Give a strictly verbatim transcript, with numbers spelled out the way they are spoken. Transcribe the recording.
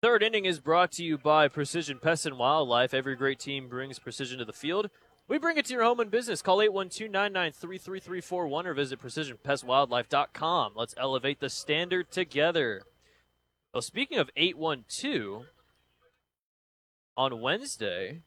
Third inning is brought to you by Precision Pest and Wildlife. Every great team brings precision to the field. We bring it to your home and business. Call eight one two, nine nine three, three three four one or visit precision pest wildlife dot com. Let's elevate the standard together. Well, speaking of eight one two, on Wednesday,